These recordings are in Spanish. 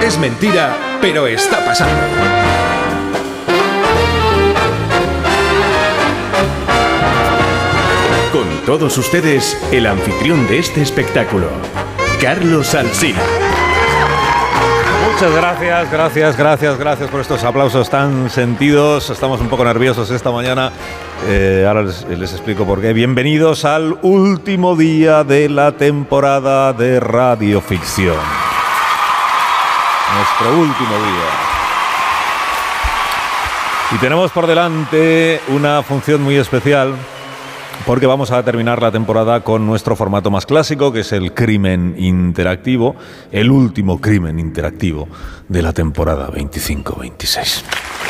Es mentira, pero está pasando. Con todos ustedes, el anfitrión de este espectáculo, Carlos Alsina. Muchas gracias por estos aplausos tan sentidos. Estamos un poco nerviosos esta mañana. Ahora les explico por qué. Bienvenidos al último día de la temporada de Radioficción. Nuestro último día. Y tenemos por delante una función muy especial, porque vamos a terminar la temporada con nuestro formato más clásico, que es el crimen interactivo, el último crimen interactivo de la temporada 25-26.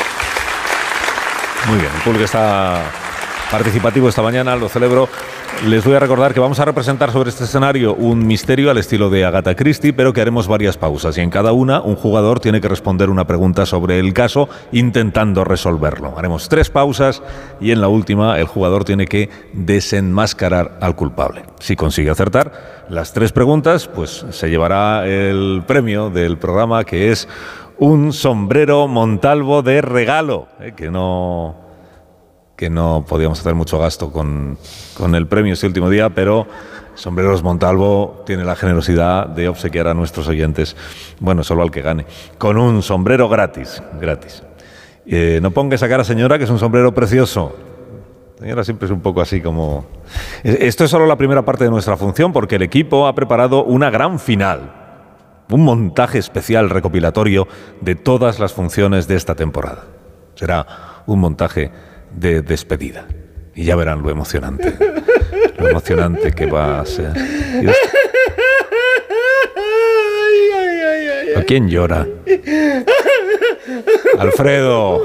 Muy bien, el público está participativo esta mañana, lo celebro. Les voy a recordar que vamos a representar sobre este escenario un misterio al estilo de Agatha Christie, pero que haremos varias pausas y en cada una un jugador tiene que responder una pregunta sobre el caso intentando resolverlo. Haremos 3 pausas y en la última el jugador tiene que desenmascarar al culpable. Si consigue acertar las 3 preguntas, pues se llevará el premio del programa, que es un sombrero Montalvo de regalo, que no podíamos hacer mucho gasto con el premio este último día, pero Sombreros Montalvo tiene la generosidad de obsequiar a nuestros oyentes, bueno, solo al que gane, con un sombrero gratis. No ponga esa cara, señora, que es un sombrero precioso. Señora, siempre es un poco así como... Esto es solo la primera parte de nuestra función, porque el equipo ha preparado una gran final, un montaje especial recopilatorio de todas las funciones de esta temporada. Será un montaje de despedida. Y ya verán lo emocionante que va a ser. ¿A quién llora? Alfredo,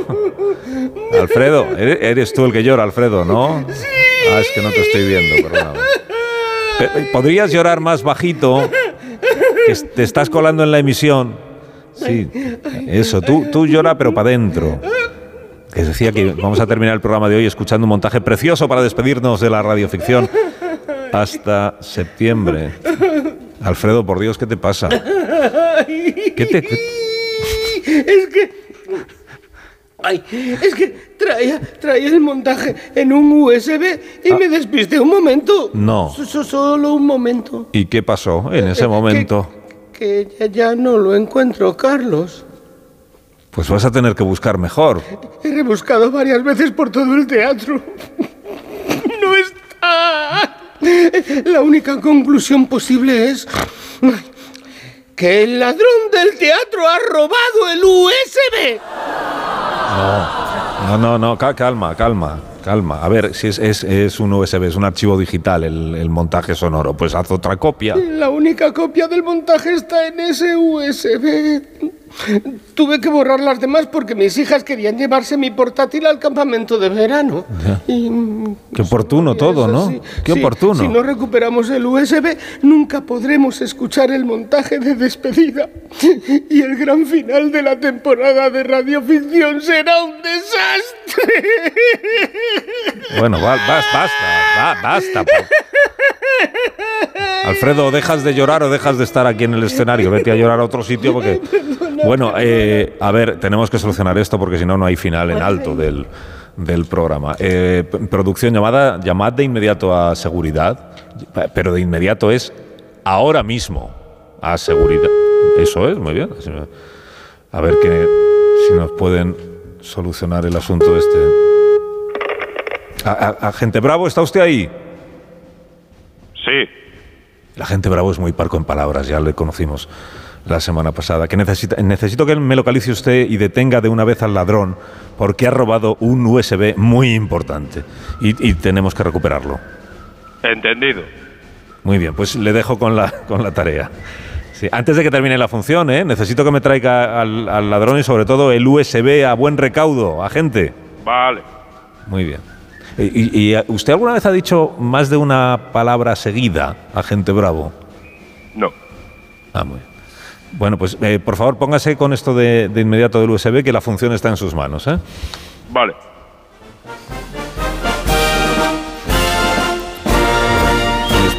eres tú el que llora, Alfredo, ¿no? Sí. Es que no te estoy viendo, perdóname. ¿Podrías llorar más bajito? Que te estás colando en la emisión. Sí, eso, tú llora pero para adentro. Que decía que vamos a terminar el programa de hoy escuchando un montaje precioso para despedirnos de la radioficción hasta septiembre. Alfredo, por Dios, ¿qué te pasa? Es que traía el montaje en un USB y me despisté un momento. No. Solo un momento. ¿Y qué pasó en ese momento? Que ya no lo encuentro, Carlos. Pues vas a tener que buscar mejor. He rebuscado varias veces por todo el teatro. No está. La única conclusión posible es que el ladrón del teatro ha robado el USB. No, calma. A ver, si es un USB, es un archivo digital, el montaje sonoro. Pues haz otra copia. La única copia del montaje está en ese USB. Tuve que borrar las demás porque mis hijas querían llevarse mi portátil al campamento de verano. Qué oportuno todo, ¿no? Qué oportuno. Si no recuperamos el USB, nunca podremos escuchar el montaje de despedida. Y el gran final de la temporada de Radioficción será un desastre. Bueno, basta. Alfredo, ¿dejas de llorar o dejas de estar aquí en el escenario? Vete a llorar a otro sitio porque... Bueno, a ver, tenemos que solucionar esto porque si no, no hay final en alto del programa. Producción, llamad de inmediato a seguridad, pero de inmediato es ahora mismo a seguridad. Eso es, muy bien. A ver si nos pueden solucionar el asunto este. Agente Bravo, ¿está usted ahí? Sí. El agente Bravo es muy parco en palabras, ya le conocimos la semana pasada. Que necesito que me localice usted y detenga de una vez al ladrón porque ha robado un USB muy importante y tenemos que recuperarlo. Entendido. Muy bien, pues le dejo con la tarea. Sí, antes de que termine la función, necesito que me traiga al ladrón y sobre todo el USB a buen recaudo, agente. Vale. Muy bien. ¿Y usted alguna vez ha dicho más de una palabra seguida, agente Bravo? No. Muy bien. Bueno, pues por favor póngase con esto de inmediato del USB, que la función está en sus manos, ¿eh? Vale.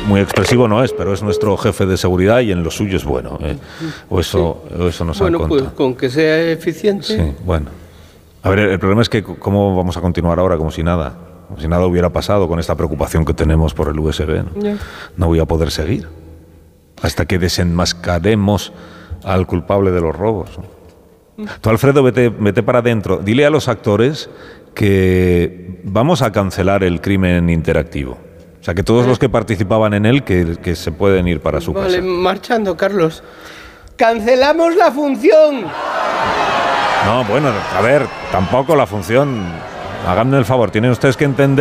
muy expresivo no es, pero es nuestro jefe de seguridad y en lo suyo es bueno. O eso nos han contado. Bueno, pues con que sea eficiente. Sí, bueno. A ver, el problema es que ¿cómo vamos a continuar ahora como si nada? Como si nada hubiera pasado con esta preocupación que tenemos por el USB. No voy a poder seguir hasta que desenmascaremos al culpable de los robos. Tú, Alfredo, vete para adentro. Dile a los actores que vamos a cancelar el crimen interactivo. O sea, que todos los que participaban en él que se pueden ir para su casa. Vale, marchando, Carlos. ¡Cancelamos la función! No, bueno, a ver, tampoco la función. Háganme el favor, tienen que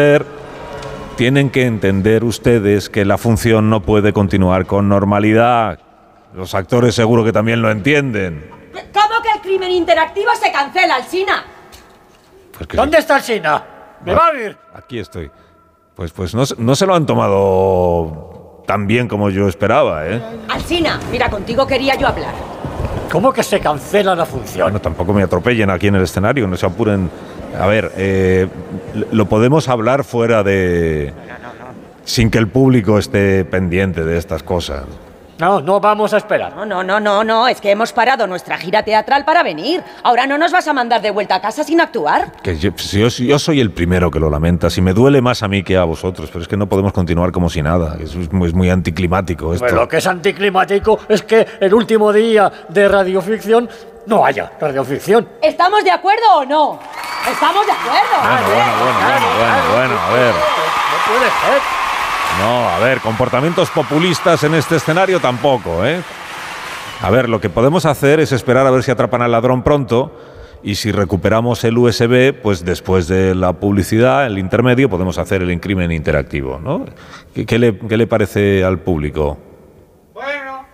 entender ustedes que la función no puede continuar con normalidad. Los actores seguro que también lo entienden. ¿Cómo que el crimen interactivo se cancela, Alsina? Pues ¿Dónde está Alsina? ¿Me va a ir? Aquí estoy. Pues no se lo han tomado tan bien como yo esperaba, ¿eh? Alsina, mira, contigo quería yo hablar. ¿Cómo que se cancela la función? Bueno, tampoco me atropellen aquí en el escenario, no se apuren. A ver, lo podemos hablar fuera de... sin que el público esté pendiente de estas cosas. No vamos a esperar. No, es que hemos parado nuestra gira teatral para venir. Ahora no nos vas a mandar de vuelta a casa sin actuar. Que yo soy el primero que lo lamenta, si me duele más a mí que a vosotros, pero es que no podemos continuar como si nada, es muy anticlimático esto. Pues lo que es anticlimático es que el último día de radioficción no haya radioficción. ¿Estamos de acuerdo o no? ¿Estamos de acuerdo? Bueno, a ver. No puede ser. No, a ver, comportamientos populistas en este escenario tampoco, ¿eh? A ver, lo que podemos hacer es esperar a ver si atrapan al ladrón pronto y si recuperamos el USB, pues después de la publicidad, el intermedio, podemos hacer el crimen interactivo, ¿no? ¿Qué le parece al público? Bueno.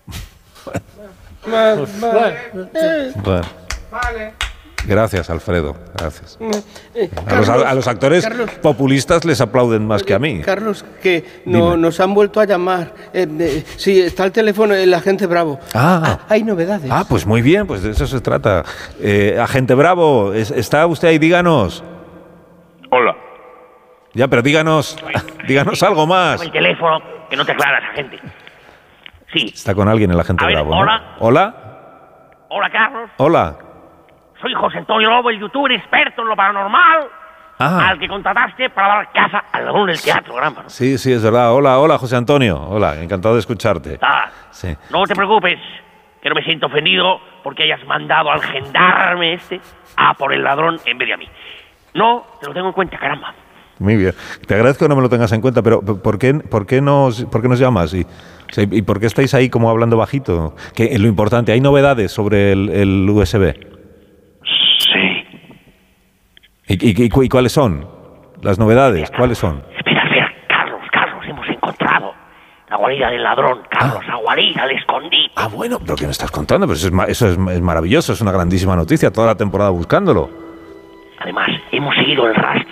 Vale. Gracias, Alfredo, gracias. Carlos, a los actores Carlos, populistas les aplauden más que a mí. Carlos, que nos han vuelto a llamar. Sí, está el teléfono del agente Bravo. Hay novedades. Pues muy bien, pues de eso se trata. Agente Bravo, ¿está usted ahí? Díganos. Hola. Ya, pero díganos algo más. El teléfono, que no te aclaras, agente. Sí. Está con alguien el agente A ver, Bravo, hola. ¿no? ¿Hola? Hola, Carlos. Hola. Soy José Antonio Lobo, el youtuber experto en lo paranormal, al que contrataste para dar casa al ladrón del teatro, caramba, ¿no? Sí, es verdad. Hola, José Antonio. Hola, encantado de escucharte. Sí. No te preocupes, que no me siento ofendido porque hayas mandado al gendarme a por el ladrón en vez de a mí. No, te lo tengo en cuenta, caramba. Muy bien. Te agradezco que no me lo tengas en cuenta, pero ¿por qué nos llamas? ¿Y por qué estáis ahí como hablando bajito? Que lo importante, ¿hay novedades sobre el USB? Sí. ¿Y cuáles son las novedades? ¿Cuáles son? Espera, Carlos, hemos encontrado la guarida del ladrón, Carlos, la guarida, el escondite. Bueno, pero ¿qué me estás contando? Pero eso es maravilloso, es una grandísima noticia, toda la temporada buscándolo. Además, hemos seguido el rastro